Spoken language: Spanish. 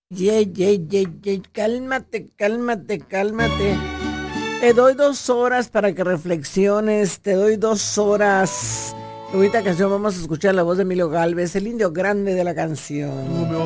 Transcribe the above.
Cálmate, cálmate, cálmate. Te doy 2 horas para que reflexiones, te doy 2 horas. Ahorita canción vamos a escuchar la voz de Emilio Galvez, el indio grande de la canción.